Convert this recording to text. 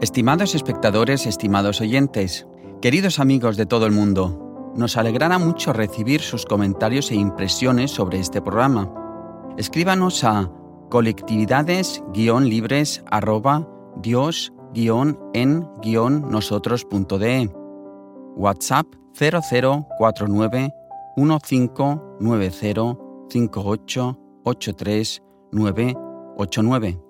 Estimados espectadores, estimados oyentes, queridos amigos de todo el mundo, nos alegrará mucho recibir sus comentarios e impresiones sobre este programa. Escríbanos a colectividades@dios-en-nosotros.de. WhatsApp 0049 1590 5883 989.